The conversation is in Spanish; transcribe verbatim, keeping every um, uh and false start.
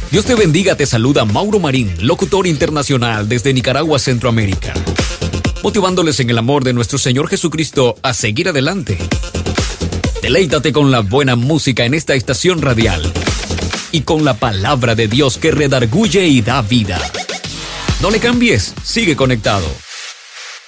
Dios te bendiga, te saluda Mauro Marín, locutor internacional desde Nicaragua, Centroamérica, motivándoles en el amor de nuestro Señor Jesucristo a seguir adelante. Deleítate con la buena música en esta estación radial y con la palabra de Dios que redarguye y da vida. No le cambies, sigue conectado.